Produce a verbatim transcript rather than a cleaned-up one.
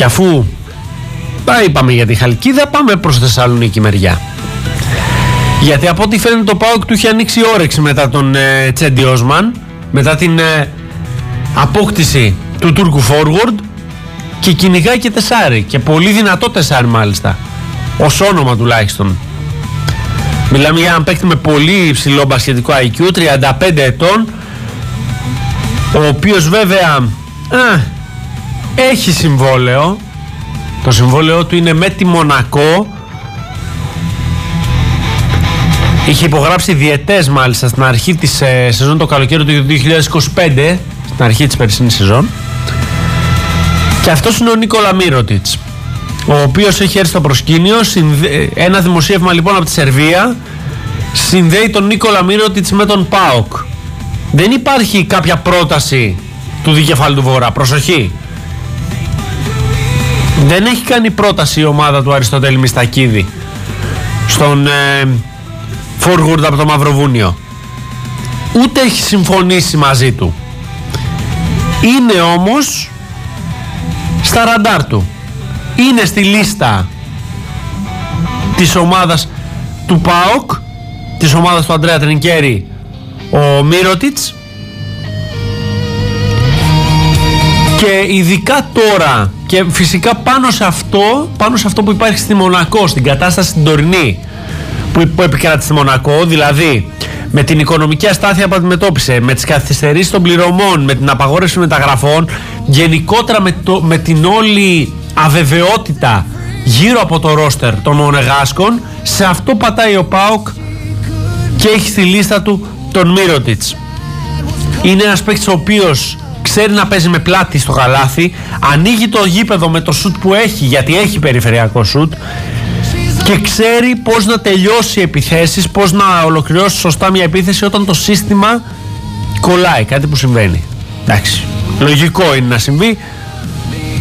Και αφού α, είπαμε για τη Χαλκίδα, πάμε προς Θεσσαλονίκη μεριά. Γιατί από ό,τι φαίνεται το ΠΑΟΚ του είχε ανοίξει όρεξη μετά τον ε, Τσέντι Όσμαν, μετά την ε, απόκτηση του Τούρκου forward, και κυνηγάει και τεσάρι, και πολύ δυνατό τεσάρι μάλιστα, ως όνομα τουλάχιστον. Μιλάμε για έναν παίκτη με πολύ υψηλό μπασκετικό άι κιου, τριάντα πέντε ετών, ο οποίος βέβαια α, έχει συμβόλαιο. Το συμβόλαιο του είναι με τη Μονακό. Είχε υπογράψει διετές μάλιστα στην αρχή της ε, σεζόν, το καλοκαίρι του δύο χιλιάδες είκοσι πέντε, στην αρχή της περσινής σεζόν. Και αυτός είναι ο Νίκολα Μίροτιτς, ο οποίος έχει έρθει στο προσκήνιο. Συνδε... Ένα δημοσίευμα λοιπόν από τη Σερβία συνδέει τον Νίκολα Μίροτιτς με τον ΠΑΟΚ. Δεν υπάρχει κάποια πρόταση του δικεφάλου του Βορρά. Προσοχή. Δεν έχει κάνει πρόταση η ομάδα του Αριστοτέλη Μιστακίδη στον ε, forward από το Μαυροβούνιο. Ούτε έχει συμφωνήσει μαζί του. Είναι όμως στα ραντάρ του. Είναι στη λίστα της ομάδας του ΠΑΟΚ, της ομάδας του Αντρέα Τρινκέρι, ο Μίροτιτς. Και ειδικά τώρα, και φυσικά πάνω σε αυτό, πάνω σε αυτό που υπάρχει στη Μονακό, στην κατάσταση την τωρινή που, που επικράτη στη Μονακό, δηλαδή με την οικονομική αστάθεια που αντιμετώπισε, με τις καθυστερήσεις των πληρωμών, με την απαγόρευση μεταγραφών, γενικότερα με, το, με την όλη αβεβαιότητα γύρω από το ρόστερ των Μονεγάσκων, σε αυτό πατάει ο ΠΑΟΚ και έχει στη λίστα του τον Μίροτιτς. Είναι ένας παίκτης ο οποίος ξέρει να παίζει με πλάτη στο καλάθι, ανοίγει το γήπεδο με το σουτ που έχει, γιατί έχει περιφερειακό σουτ, και ξέρει πώς να τελειώσει επιθέσεις, πώς να ολοκληρώσει σωστά μια επίθεση όταν το σύστημα κολλάει, κάτι που συμβαίνει. Εντάξει, λογικό είναι να συμβεί,